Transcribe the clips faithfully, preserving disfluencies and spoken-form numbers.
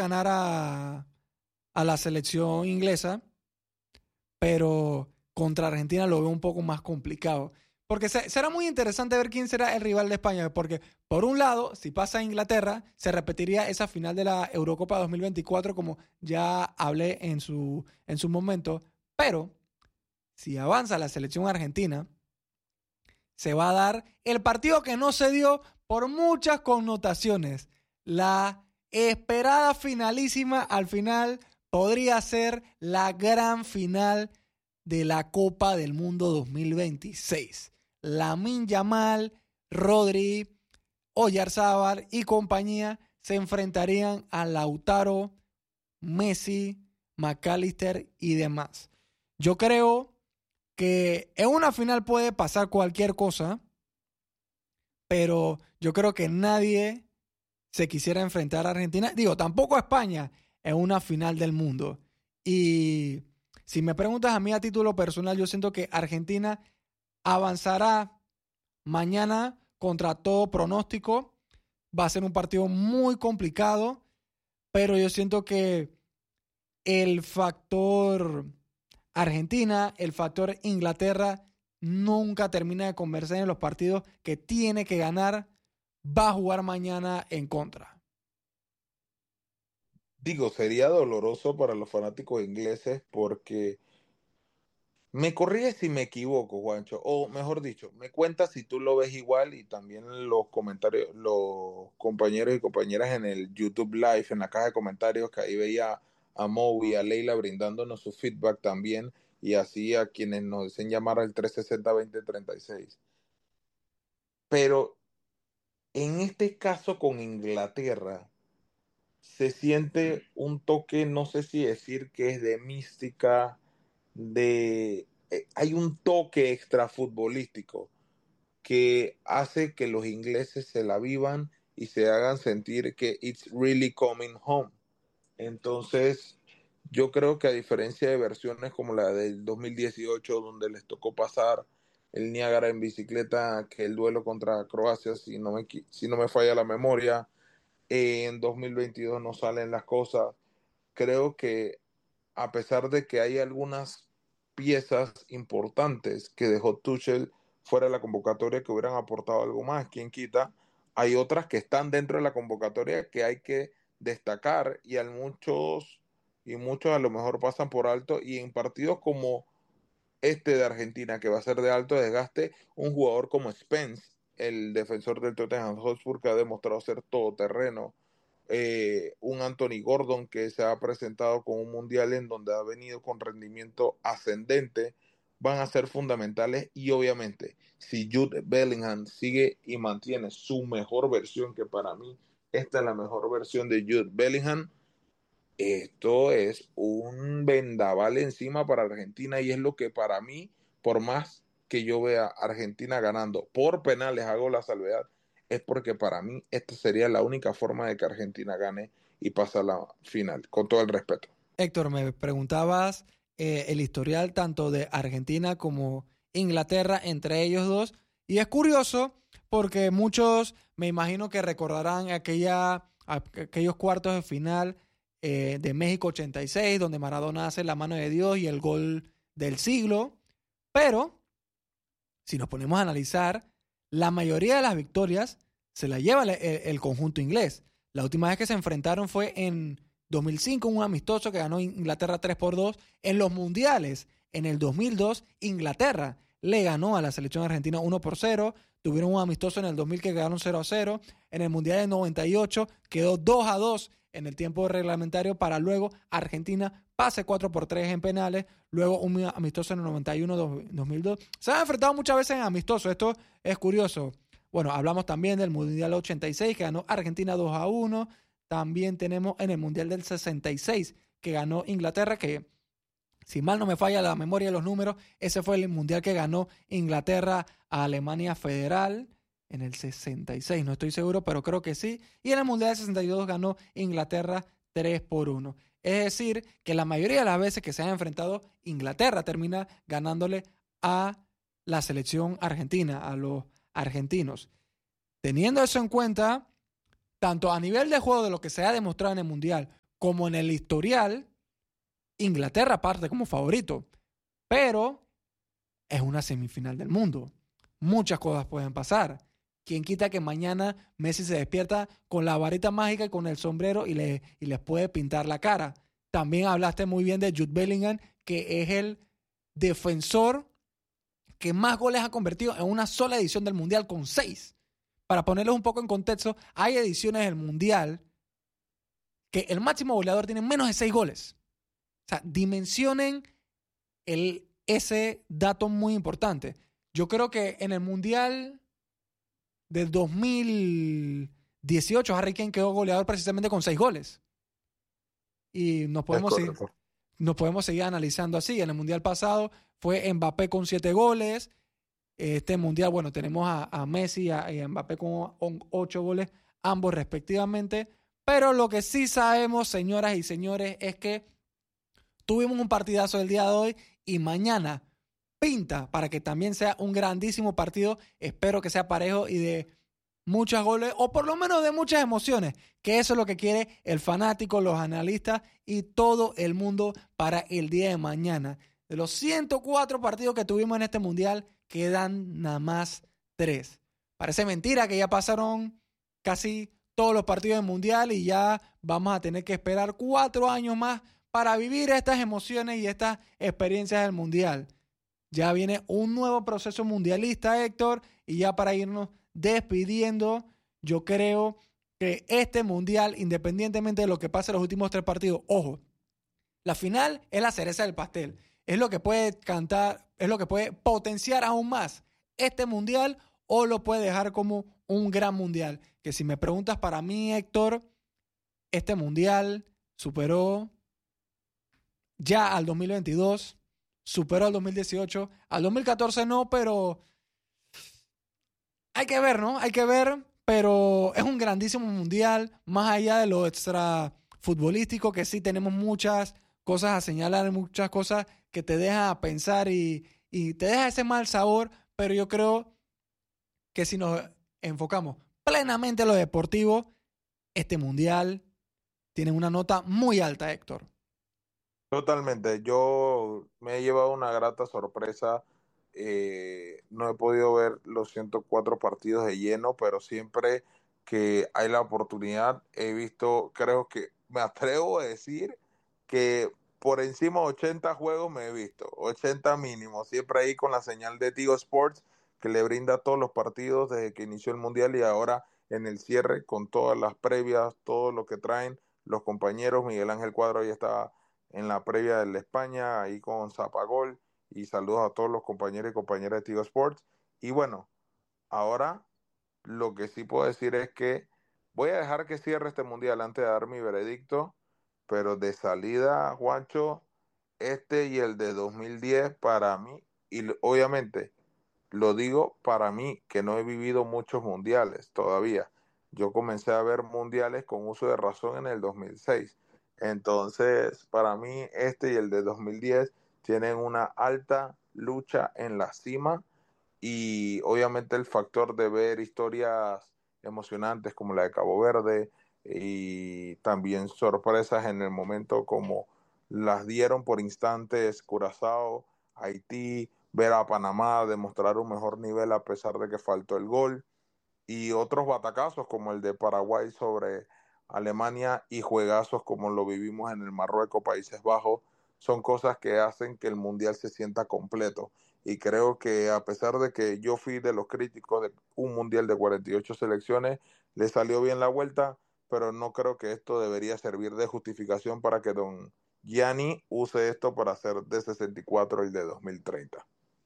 ganar a, a la selección inglesa, pero contra Argentina lo veo un poco más complicado. Porque se, será muy interesante ver quién será el rival de España, porque por un lado, si pasa a Inglaterra, se repetiría esa final de la Eurocopa dos mil veinticuatro, como ya hablé en su, en su momento, pero si avanza la selección argentina, se va a dar el partido que no se dio por muchas connotaciones. La esperada finalísima al final podría ser la gran final de la Copa del Mundo dos mil veintiséis. Lamine Yamal, Rodri, Oyarzábal y compañía se enfrentarían a Lautaro, Messi, McAllister y demás. Yo creo que en una final puede pasar cualquier cosa, pero yo creo que nadie se quisiera enfrentar a Argentina. Digo, tampoco a España en una final del mundo. Y si me preguntas a mí a título personal, yo siento que Argentina avanzará mañana contra todo pronóstico. Va a ser un partido muy complicado, pero yo siento que el factor Argentina, el factor Inglaterra, nunca termina de convencer en los partidos que tiene que ganar. Va a jugar mañana en contra. Digo, sería doloroso para los fanáticos ingleses porque me corríes si me equivoco, Juancho, o mejor dicho, me cuentas si tú lo ves igual y también los comentarios, los compañeros y compañeras en el YouTube Live, en la caja de comentarios, que ahí veía a Mo y a Leila brindándonos su feedback también, y así a quienes nos deseen llamar al trescientos sesenta, veinte treinta y seis. Pero en este caso con Inglaterra, se siente un toque, no sé si decir que es de mística, de eh, hay un toque extra futbolístico que hace que los ingleses se la vivan y se hagan sentir que it's really coming home. Entonces, yo creo que a diferencia de versiones como la del dos mil dieciocho, donde les tocó pasar el Niágara en bicicleta, que el duelo contra Croacia, si no me, si no me falla la memoria, en dos mil veintidós no salen las cosas. Creo que a pesar de que hay algunas piezas importantes que dejó Tuchel fuera de la convocatoria que hubieran aportado algo más, quién quita, hay otras que están dentro de la convocatoria que hay que destacar y a muchos y muchos a lo mejor pasan por alto, y en partidos como este de Argentina, que va a ser de alto desgaste, un jugador como Spence, el defensor del Tottenham Hotspur, que ha demostrado ser todoterreno, eh, un Anthony Gordon que se ha presentado con un mundial en donde ha venido con rendimiento ascendente, van a ser fundamentales. Y obviamente, si Jude Bellingham sigue y mantiene su mejor versión, que para mí esta es la mejor versión de Jude Bellingham, esto es un vendaval encima para Argentina, y es lo que para mí, por más que yo vea a Argentina ganando por penales, hago la salvedad, es porque para mí esta sería la única forma de que Argentina gane y pase a la final, con todo el respeto. Héctor, me preguntabas eh, el historial tanto de Argentina como Inglaterra entre ellos dos, y es curioso porque muchos me imagino que recordarán aquella, aquellos cuartos de final eh, de México ochenta y seis, donde Maradona hace la mano de Dios y el gol del siglo, pero si nos ponemos a analizar, la mayoría de las victorias se la lleva el, el conjunto inglés. La última vez que se enfrentaron fue en dos mil cinco, un amistoso que ganó Inglaterra tres por dos. En los mundiales, en el dos mil dos, Inglaterra le ganó a la selección argentina uno por cero. Tuvieron un amistoso en el dos mil que ganaron cero a cero. En el mundial del noventa y ocho quedó dos a dos en el tiempo reglamentario, para luego Argentina pase cuatro por tres en penales. Luego un amistoso en el noventa y uno, dos mil dos. Se han enfrentado muchas veces en amistosos. Esto es curioso. Bueno, hablamos también del mundial ochenta y seis que ganó Argentina dos a uno. También tenemos en el mundial del sesenta y seis que ganó Inglaterra, que si mal no me falla la memoria de los números, ese fue el mundial que ganó Inglaterra a Alemania Federal en el sesenta y seis, no estoy seguro, pero creo que sí. Y en el mundial del sesenta y dos ganó Inglaterra tres por uno. Es decir, que la mayoría de las veces que se han enfrentado, Inglaterra termina ganándole a la selección argentina, a los argentinos. Teniendo eso en cuenta, tanto a nivel de juego de lo que se ha demostrado en el mundial como en el historial, Inglaterra parte como favorito. Pero es una semifinal del mundo. Muchas cosas pueden pasar. ¿Quién quita que mañana Messi se despierta con la varita mágica y con el sombrero y, le, y les puede pintar la cara? También hablaste muy bien de Jude Bellingham, que es el defensor que más goles ha convertido en una sola edición del Mundial, con seis. Para ponerlos un poco en contexto, hay ediciones del Mundial que el máximo goleador tiene menos de seis goles. O sea, dimensionen el, ese dato muy importante. Yo creo que en el Mundial del dos mil dieciocho, Harry Kane quedó goleador precisamente con seis goles. Y nos podemos, seguir, nos podemos seguir analizando así. En el Mundial pasado fue Mbappé con siete goles. Este Mundial, bueno, tenemos a, a Messi y a, y a Mbappé con ocho goles, ambos respectivamente. Pero lo que sí sabemos, señoras y señores, es que tuvimos un partidazo el día de hoy y mañana pinta para que también sea un grandísimo partido. Espero que sea parejo y de muchos goles, o por lo menos de muchas emociones, que eso es lo que quiere el fanático, los analistas y todo el mundo para el día de mañana. De los ciento cuatro partidos que tuvimos en este Mundial, quedan nada más tres. Parece mentira que ya pasaron casi todos los partidos del Mundial y ya vamos a tener que esperar cuatro años más para vivir estas emociones y estas experiencias del Mundial. Ya viene un nuevo proceso mundialista, Héctor, y ya para irnos despidiendo, yo creo que este Mundial, independientemente de lo que pase en los últimos tres partidos, ojo, la final es la cereza del pastel. Es lo que puede cantar, es lo que puede potenciar aún más este Mundial o lo puede dejar como un gran Mundial. Que si me preguntas para mí, Héctor, este Mundial superó ya al dos mil veintidós, superó al dos mil dieciocho, al dos mil catorce no, pero hay que ver, ¿no? Hay que ver, pero es un grandísimo Mundial, más allá de lo extra futbolístico, que sí tenemos muchas cosas a señalar, muchas cosas que te dejan a pensar y, y te deja ese mal sabor, pero yo creo que si nos enfocamos plenamente en lo deportivo, este Mundial tiene una nota muy alta, Héctor. Totalmente, yo me he llevado una grata sorpresa. Eh, no he podido ver los ciento cuatro partidos de lleno, pero siempre que hay la oportunidad he visto, creo que me atrevo a decir que por encima de ochenta juegos me he visto, ochenta mínimo, siempre ahí con la señal de Tigo Sports que le brinda todos los partidos desde que inició el Mundial y ahora en el cierre con todas las previas, todo lo que traen los compañeros. Miguel Ángel Cuadro ya está en la previa de la España, ahí con Zapagol, y saludos a todos los compañeros y compañeras de Tigo Sports. Y bueno, ahora lo que sí puedo decir es que voy a dejar que cierre este Mundial antes de dar mi veredicto, pero de salida, Juancho, este y el de dos mil diez para mí, y obviamente lo digo para mí, que no he vivido muchos mundiales todavía. Yo comencé a ver mundiales con uso de razón en el dos mil seis. Entonces, para mí, este y el de dos mil diez tienen una alta lucha en la cima y obviamente el factor de ver historias emocionantes como la de Cabo Verde y también sorpresas en el momento como las dieron por instantes Curazao, Haití, ver a Panamá demostrar un mejor nivel a pesar de que faltó el gol, y otros batacazos como el de Paraguay sobre Alemania y juegazos como lo vivimos en el Marruecos, Países Bajos, son cosas que hacen que el Mundial se sienta completo. Y creo que a pesar de que yo fui de los críticos de un Mundial de cuarenta y ocho selecciones, le salió bien la vuelta, pero no creo que esto debería servir de justificación para que don Gianni use esto para hacer de sesenta y cuatro el de dos mil treinta.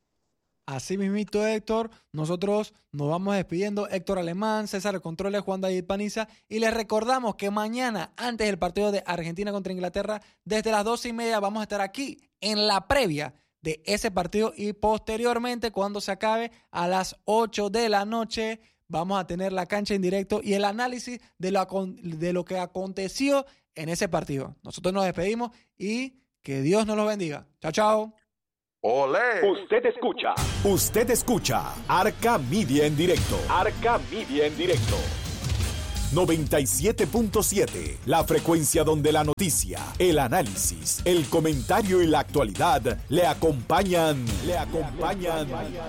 Así mismito, Héctor, nosotros nos vamos despidiendo. Héctor Alemán, César Controles, Juan David Paniza, y les recordamos que mañana, antes del partido de Argentina contra Inglaterra, desde las doce y media vamos a estar aquí en la previa de ese partido, y posteriormente, cuando se acabe, a las ocho de la noche, vamos a tener la cancha en directo y el análisis de lo, de lo que aconteció en ese partido. Nosotros nos despedimos y que Dios nos los bendiga. Chao, chao. ¡Olé! Usted escucha. Usted escucha Arca Media en directo. Arca Media en directo. noventa y siete punto siete, la frecuencia donde la noticia, el análisis, el comentario y la actualidad le acompañan, le acompañan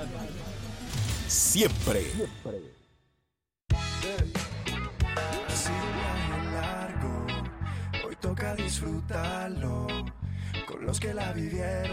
siempre. Ha sido un viaje largo, hoy toca disfrutarlo con los que la vivieron.